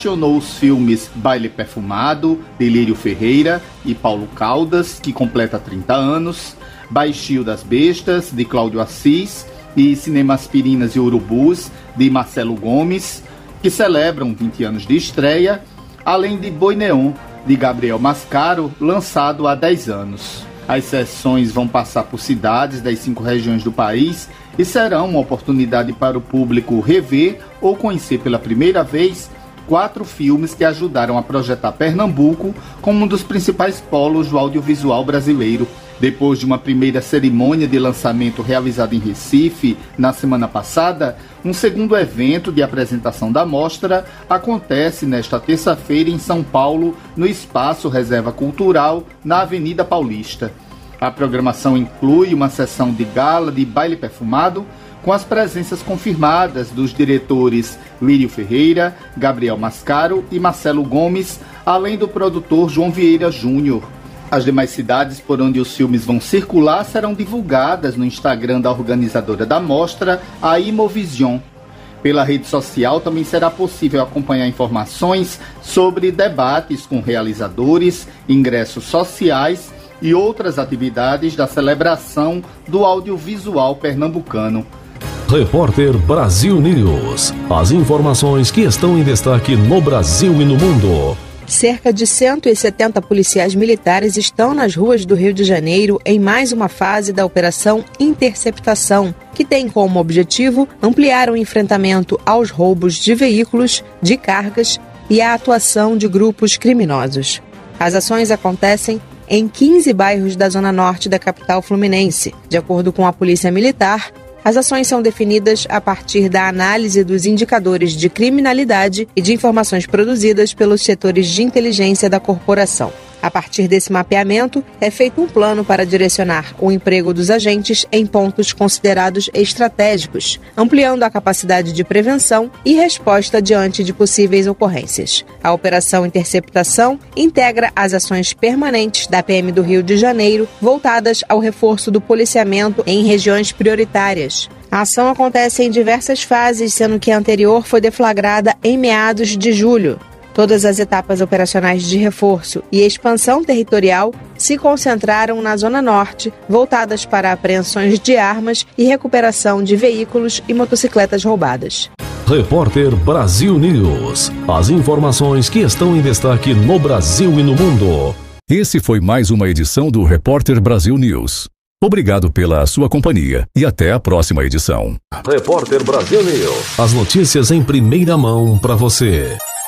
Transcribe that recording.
Mencionou os filmes Baile Perfumado, de Lírio Ferreira e Paulo Caldas, que completa 30 anos, Baixio das Bestas, de Cláudio Assis, e Cinema Aspirinas e Urubus, de Marcelo Gomes, que celebram 20 anos de estreia, além de Boi Neon, de Gabriel Mascaro, lançado há 10 anos. As sessões vão passar por cidades das 5 regiões do país e serão uma oportunidade para o público rever ou conhecer pela primeira vez 4 filmes que ajudaram a projetar Pernambuco como um dos principais polos do audiovisual brasileiro. Depois de uma primeira cerimônia de lançamento realizada em Recife na semana passada, um segundo evento de apresentação da mostra acontece nesta terça-feira em São Paulo, no Espaço Reserva Cultural, na Avenida Paulista. A programação inclui uma sessão de gala de Baile Perfumado, com as presenças confirmadas dos diretores Lírio Ferreira, Gabriel Mascaro e Marcelo Gomes, além do produtor João Vieira Júnior. As demais cidades por onde os filmes vão circular serão divulgadas no Instagram da organizadora da mostra, a Imovision. Pela rede social também será possível acompanhar informações sobre debates com realizadores, ingressos sociais e outras atividades da celebração do audiovisual pernambucano. Repórter Brasil News. As informações que estão em destaque no Brasil e no mundo. Cerca de 170 policiais militares estão nas ruas do Rio de Janeiro em mais uma fase da Operação Interceptação, que tem como objetivo ampliar o enfrentamento aos roubos de veículos, de cargas e a atuação de grupos criminosos. As ações acontecem em 15 bairros da zona norte da capital fluminense. De acordo com a Polícia Militar, as ações são definidas a partir da análise dos indicadores de criminalidade e de informações produzidas pelos setores de inteligência da corporação. A partir desse mapeamento, é feito um plano para direcionar o emprego dos agentes em pontos considerados estratégicos, ampliando a capacidade de prevenção e resposta diante de possíveis ocorrências. A Operação Interceptação integra as ações permanentes da PM do Rio de Janeiro, voltadas ao reforço do policiamento em regiões prioritárias. A ação acontece em diversas fases, sendo que a anterior foi deflagrada em meados de julho. Todas as etapas operacionais de reforço e expansão territorial se concentraram na Zona Norte, voltadas para apreensões de armas e recuperação de veículos e motocicletas roubadas. Repórter Brasil News. As informações que estão em destaque no Brasil e no mundo. Esse foi mais uma edição do Repórter Brasil News. Obrigado pela sua companhia e até a próxima edição. Repórter Brasil News. As notícias em primeira mão para você.